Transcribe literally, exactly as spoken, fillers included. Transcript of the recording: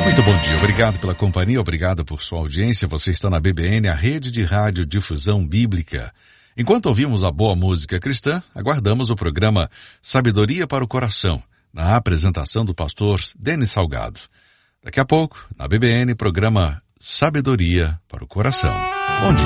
Muito bom dia, obrigado pela companhia, obrigado por sua audiência. Você está na B B N, a rede de rádio difusão bíblica. Enquanto ouvimos a boa música cristã, aguardamos o programa Sabedoria para o Coração, na apresentação do pastor Denis Salgado. Daqui a pouco, na B B N, programa Sabedoria para o Coração. Bom dia.